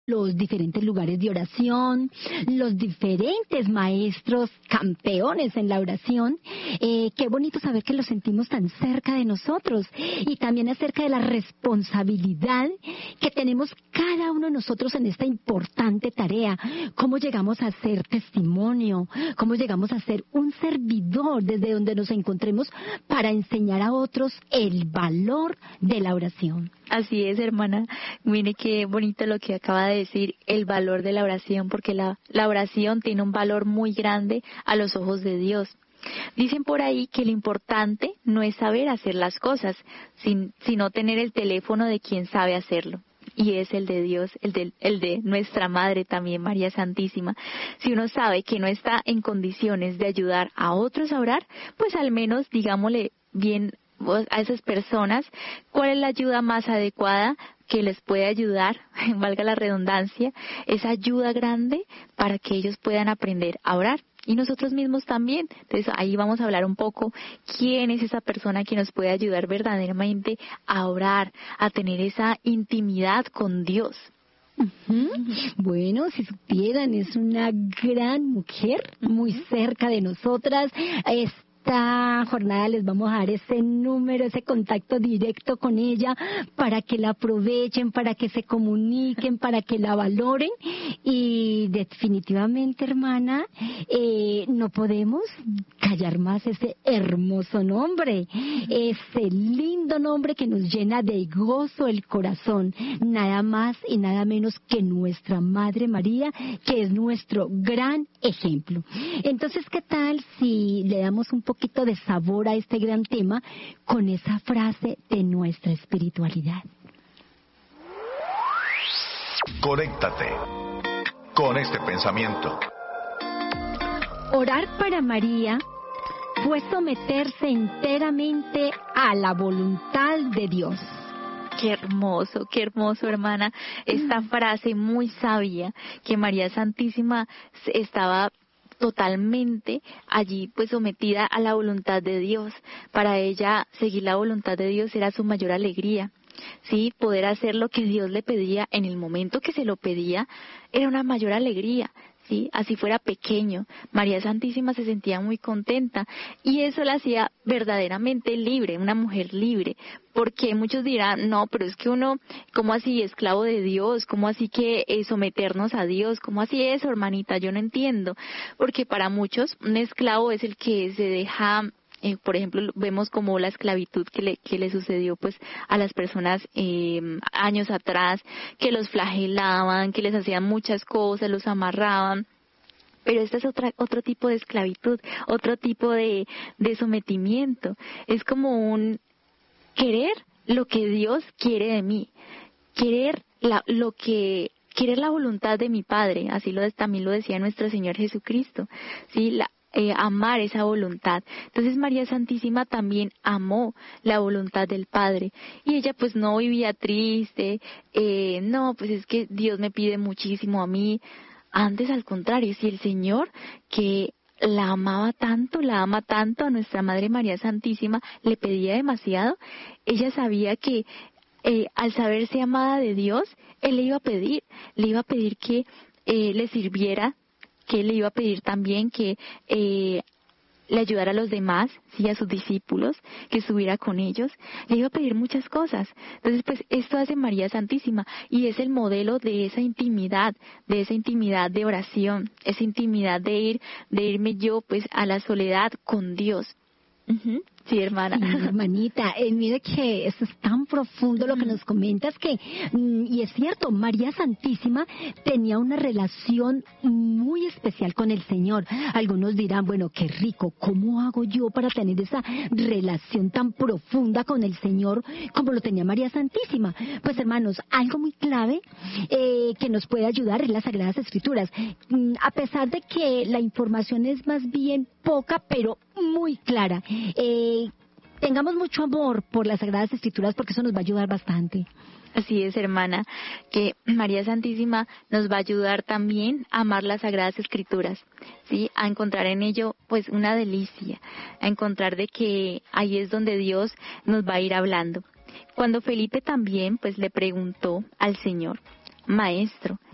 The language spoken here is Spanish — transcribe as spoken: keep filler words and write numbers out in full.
los diferentes lugares de oración, los diferentes maestros campeones en la oración. Eh, qué bonito saber que los sentimos tan cerca de nosotros, y también acerca de la responsabilidad que tenemos cada uno de nosotros en esta importante tarea. Cómo llegamos a ser testimonio, cómo llegamos a ser un servidor desde donde nos encontremos para enseñar a otros el valor de la oración. Así es, hermana. Mire qué bonito lo que acaba de decir, el valor de la oración, porque la, la oración tiene un valor muy grande a los ojos de Dios. Dicen por ahí que lo importante no es saber hacer las cosas, sin, sino tener el teléfono de quien sabe hacerlo. Y es el de Dios, el de, el de nuestra Madre también, María Santísima. Si uno sabe que no está en condiciones de ayudar a otros a orar, pues al menos digámosle bien a esas personas cuál es la ayuda más adecuada que les puede ayudar, valga la redundancia, esa ayuda grande para que ellos puedan aprender a orar. Y nosotros mismos también. Entonces ahí vamos a hablar un poco quién es esa persona que nos puede ayudar verdaderamente a orar, a tener esa intimidad con Dios. Uh-huh. Bueno, si supieran, es una gran mujer, muy cerca de nosotras. Es Esta jornada les vamos a dar ese número, ese contacto directo con ella para que la aprovechen, para que se comuniquen, para que la valoren. Y definitivamente, hermana, eh, no podemos callar más ese hermoso nombre, ese lindo nombre que nos llena de gozo el corazón, nada más y nada menos que nuestra Madre María, que es nuestro gran ejemplo. Entonces, ¿qué tal si le damos un poquito de sabor a este gran tema con esa frase de nuestra espiritualidad? Conéctate con este pensamiento. Orar para María fue someterse enteramente a la voluntad de Dios. Qué hermoso, qué hermoso, hermana, esta frase muy sabia, que María Santísima estaba totalmente allí, pues sometida a la voluntad de Dios. Para ella, seguir la voluntad de Dios era su mayor alegría. Sí, poder hacer lo que Dios le pedía en el momento que se lo pedía era una mayor alegría. Sí, así fuera pequeño, María Santísima se sentía muy contenta, y eso la hacía verdaderamente libre, una mujer libre. Porque muchos dirán, no, pero es que uno, ¿cómo así esclavo de Dios? ¿Cómo así que eh, someternos a Dios? ¿Cómo así eso, hermanita? Yo no entiendo. Porque para muchos un esclavo es el que se deja, Eh, por ejemplo, vemos como la esclavitud que le, que le sucedió pues a las personas eh, años atrás, que los flagelaban, que les hacían muchas cosas, los amarraban. Pero este es otra, otro tipo de esclavitud, otro tipo de, de sometimiento. Es como un querer lo que Dios quiere de mí, querer la, lo que... querer la voluntad de mi Padre, así lo también lo decía nuestro Señor Jesucristo, ¿sí? La, Eh, amar esa voluntad. Entonces María Santísima también amó la voluntad del Padre, y ella pues no vivía triste, eh, no, pues es que Dios me pide muchísimo a mí. Antes, al contrario, si el Señor, que la amaba tanto, la ama tanto a nuestra Madre María Santísima, le pedía demasiado, ella sabía que eh, al saberse amada de Dios, Él le iba a pedir, le iba a pedir que eh, le sirviera, que le iba a pedir también que eh, le ayudara a los demás, sí, a sus discípulos, que estuviera con ellos, le iba a pedir muchas cosas. Entonces, pues, esto hace María Santísima, y es el modelo de esa intimidad, de esa intimidad de oración, esa intimidad de ir, de irme yo, pues, a la soledad con Dios. Uh-huh. Sí, hermana. Sí, hermanita, eh, mire que eso es tan profundo lo que nos comentas que, mm, y es cierto, María Santísima tenía una relación muy especial con el Señor. Algunos dirán, bueno, qué rico, ¿cómo hago yo para tener esa relación tan profunda con el Señor como lo tenía María Santísima? Pues, hermanos, algo muy clave eh, que nos puede ayudar es las Sagradas Escrituras. Mm, a pesar de que la información es más bien poca, pero muy clara. Eh, Tengamos mucho amor por las Sagradas Escrituras, porque eso nos va a ayudar bastante. Así es, hermana, que María Santísima nos va a ayudar también a amar las Sagradas Escrituras, ¿sí? A encontrar en ello, pues, una delicia, a encontrar de que ahí es donde Dios nos va a ir hablando. Cuando Felipe también, pues, le preguntó al Señor, Maestro,